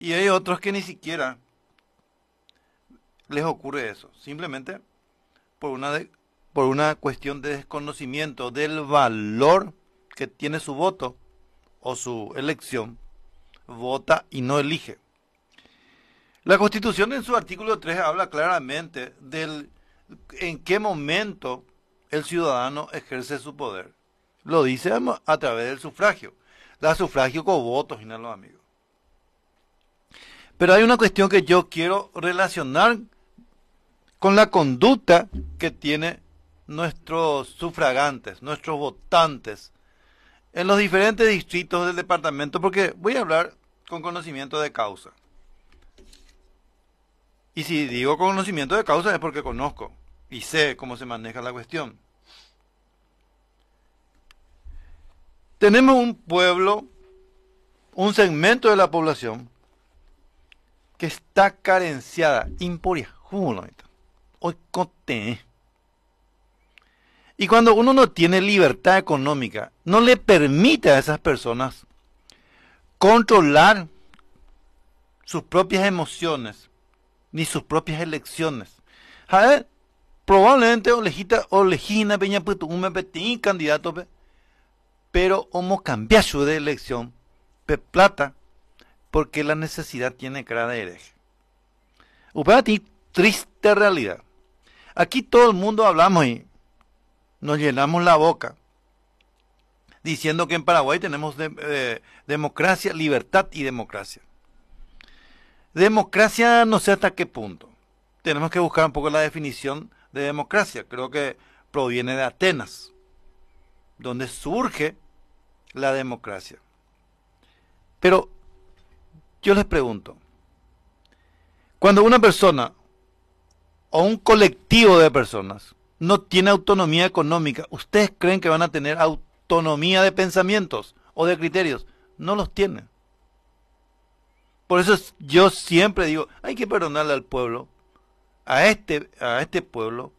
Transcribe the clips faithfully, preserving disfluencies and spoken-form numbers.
Y hay otros que ni siquiera les ocurre eso, simplemente por una, de- por una cuestión de desconocimiento del valor que tiene su voto o su elección, vota y no elige. La Constitución en su artículo tres habla claramente del en qué momento el ciudadano ejerce su poder. Lo dice a, a través del sufragio. Da sufragio con votos, final, los amigos. Pero hay una cuestión que yo quiero relacionar con la conducta que tienen nuestros sufragantes, nuestros votantes, en los diferentes distritos del departamento, porque voy a hablar con conocimiento de causa. Y si digo conocimiento de causa es porque conozco y sé cómo se maneja la cuestión. Tenemos un pueblo, un segmento de la población que está carenciada, imporia, hoy cote. Y cuando uno no tiene libertad económica, no le permite a esas personas controlar sus propias emociones, ni sus propias elecciones. ¿Sabe? Probablemente elegita o elegina peña puto un petit candidato, pe, pero homo cambiar su de elección, pe plata, porque la necesidad tiene cara de hereje. Upea ti triste realidad. Aquí todo el mundo hablamos y nos llenamos la boca diciendo que en Paraguay tenemos de, eh, democracia, libertad y democracia. Democracia no sé hasta qué punto. Tenemos que buscar un poco la definición de democracia. Creo que proviene de Atenas, donde surge la democracia. Pero yo les pregunto, cuando una persona o un colectivo de personas no tiene autonomía económica, ¿ustedes creen que van a tener autonomía de pensamientos o de criterios? No los tienen. Por eso yo siempre digo, hay que perdonarle al pueblo, a este, a este pueblo,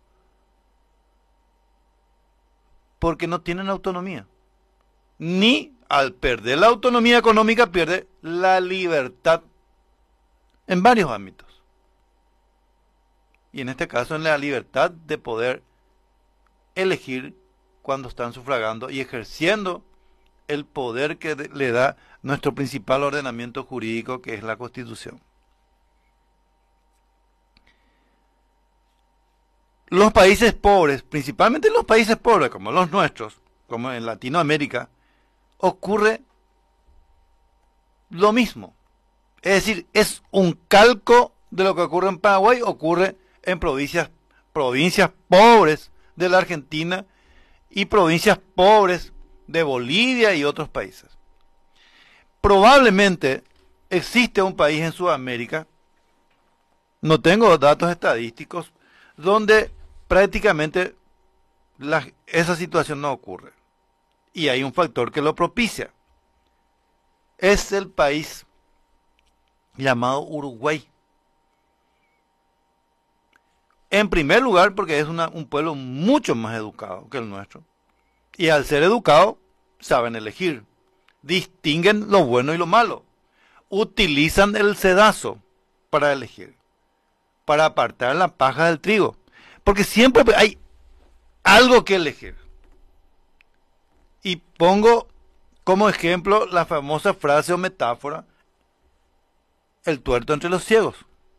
porque no tienen autonomía. Ni al perder la autonomía económica pierde la libertad en varios ámbitos. Y en este caso en la libertad de poder elegir cuando están sufragando y ejerciendo el poder que le da nuestro principal ordenamiento jurídico, que es la Constitución. Los países pobres, principalmente los países pobres como los nuestros, como en Latinoamérica, ocurre lo mismo. Es decir, es un calco de lo que ocurre en Paraguay, ocurre en provincias, provincias pobres de la Argentina y provincias pobres de Bolivia y otros países. Probablemente existe un país en Sudamérica, no tengo datos estadísticos, donde prácticamente la, esa situación no ocurre. Y hay un factor que lo propicia. Es el país llamado Uruguay. En primer lugar, porque es una, un pueblo mucho más educado que el nuestro. Y al ser educado, saben elegir. Distinguen lo bueno y lo malo. Utilizan el sedazo para elegir. Para apartar la paja del trigo. Porque siempre hay algo que elegir. Y pongo como ejemplo la famosa frase o metáfora, el tuerto entre los ciegos.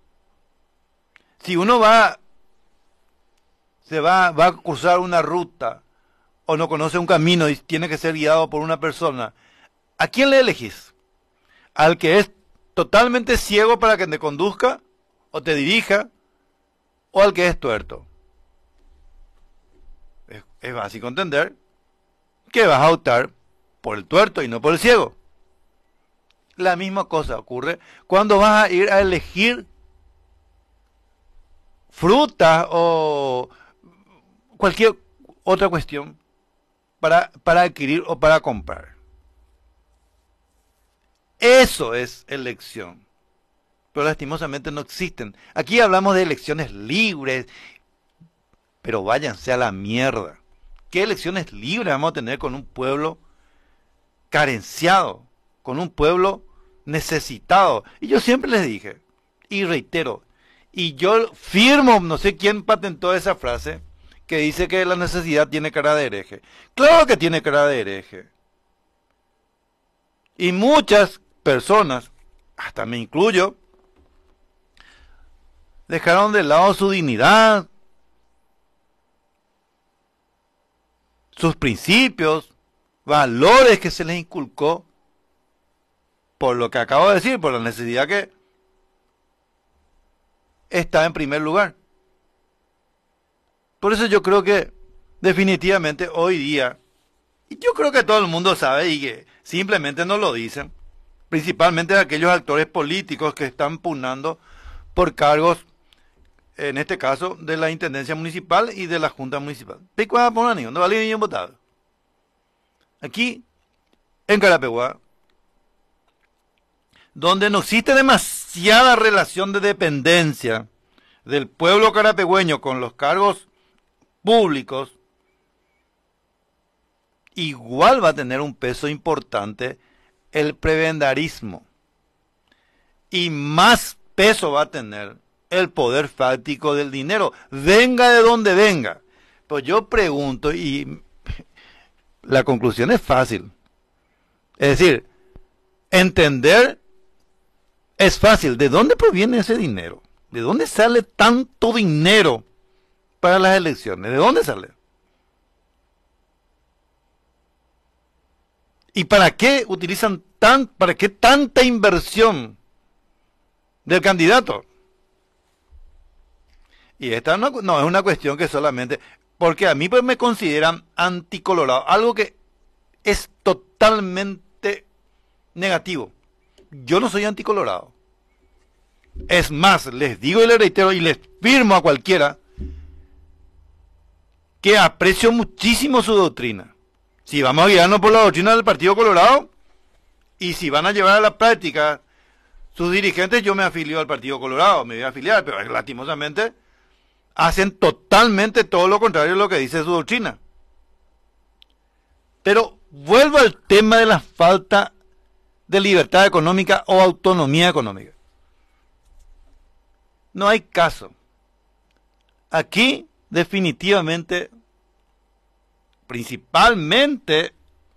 Si uno va, se va, va a cruzar una ruta o no conoce un camino y tiene que ser guiado por una persona, ¿a quién le elegís? ¿Al que es totalmente ciego para que te conduzca o te dirija? ¿O al que es tuerto? Es, es básico entender que vas a optar por el tuerto y no por el ciego. La misma cosa ocurre cuando vas a ir a elegir fruta o cualquier otra cuestión para, para adquirir o para comprar. Eso es elección. Pero lastimosamente no existen. Aquí hablamos de elecciones libres, pero váyanse a la mierda. ¿Qué elecciones libres vamos a tener con un pueblo carenciado? Con un pueblo necesitados. Y yo siempre les dije, y reitero, y yo firmo, no sé quién patentó esa frase, que dice que la necesidad tiene cara de hereje. Claro que tiene cara de hereje. Y muchas personas, hasta me incluyo, dejaron de lado su dignidad, sus principios, valores que se les inculcó, por lo que acabo de decir, por la necesidad que está en primer lugar. Por eso yo creo que definitivamente hoy día, y yo creo que todo el mundo sabe y que simplemente no lo dicen, principalmente aquellos actores políticos que están pugnando por cargos, en este caso, de la Intendencia Municipal y de la Junta Municipal. Aquí, en Carapeguá, donde no existe demasiada relación de dependencia del pueblo carapegüeño con los cargos públicos, igual va a tener un peso importante el prebendarismo. Y más peso va a tener el poder fáctico del dinero, venga de donde venga. Pues yo pregunto, y la conclusión es fácil. Es decir, entender es fácil. ¿De dónde proviene ese dinero? ¿De dónde sale tanto dinero para las elecciones? ¿De dónde sale? ¿Y para qué utilizan tan, para qué tanta inversión del candidato? Y esta no, no es una cuestión que solamente, porque a mí pues me consideran anticolorado, algo que es totalmente negativo. Yo no soy anticolorado. Es más, les digo y les reitero y les firmo a cualquiera que aprecio muchísimo su doctrina. Si vamos a guiarnos por la doctrina del Partido Colorado y si van a llevar a la práctica sus dirigentes, yo me afilio al Partido Colorado, me voy a afiliar, pero lastimosamente hacen totalmente todo lo contrario de lo que dice su doctrina. Pero vuelvo al tema de la falta de libertad económica o autonomía económica. No hay caso. Aquí, definitivamente, principalmente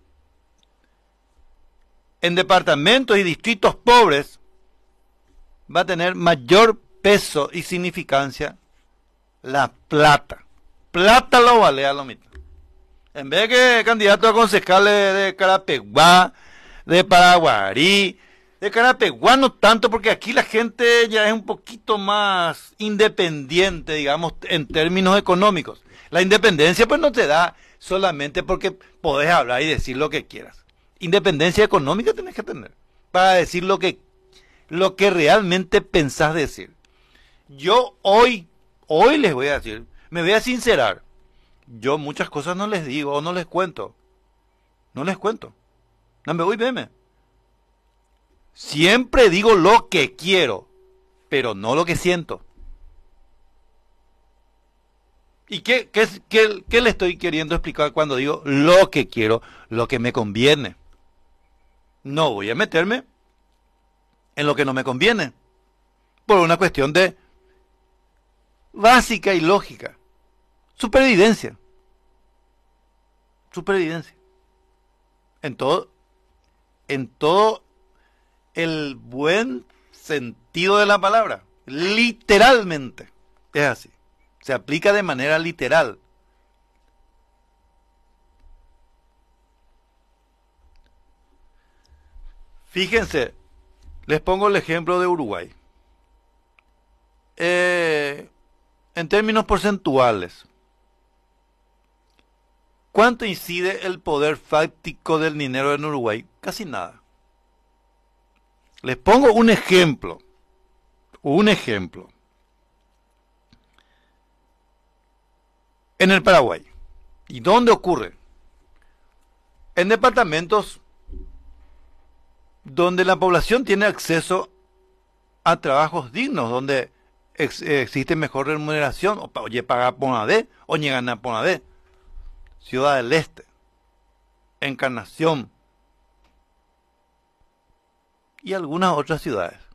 en departamentos y distritos pobres, va a tener mayor peso y significancia la plata. Plata lo vale a lo mismo. En vez de que candidatos a concejales de Carapeguá, de Paraguarí, de Carapeguá no tanto, porque aquí la gente ya es un poquito más independiente, digamos, en términos económicos. La independencia pues no te da solamente porque podés hablar y decir lo que quieras. Independencia económica tenés que tener para decir lo que, lo que realmente pensás decir. Yo hoy, hoy les voy a decir, me voy a sincerar. Yo muchas cosas no les digo o no les cuento. No les cuento. No me voy, veme. Siempre digo lo que quiero, pero no lo que siento. ¿Y qué, qué, qué, qué le estoy queriendo explicar cuando digo lo que quiero, lo que me conviene? No voy a meterme en lo que no me conviene, por una cuestión de básica y lógica. Supervivencia. Supervivencia. En todo, en todo el buen sentido de la palabra. Literalmente. Es así. Se aplica de manera literal. Fíjense, les pongo el ejemplo de Uruguay. Eh, en términos porcentuales, ¿cuánto incide el poder fáctico del dinero en Uruguay? Casi nada. Les pongo un ejemplo. Un ejemplo. En el Paraguay. ¿Y dónde ocurre? En departamentos donde la población tiene acceso a trabajos dignos, donde ex existe mejor remuneración, o oye, pagar por una vez, o ganar por una vez. Ciudad del Este, Encarnación. y algunas otras ciudades.